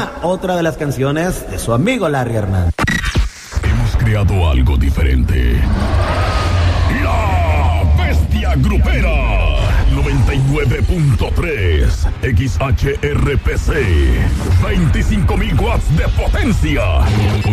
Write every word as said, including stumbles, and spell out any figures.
tema, otra de las canciones de su amigo Larry Hernández. Hemos creado algo diferente. La Bestia Grupera. noventa y nueve punto tres X H R P C. veinticinco mil watts de potencia.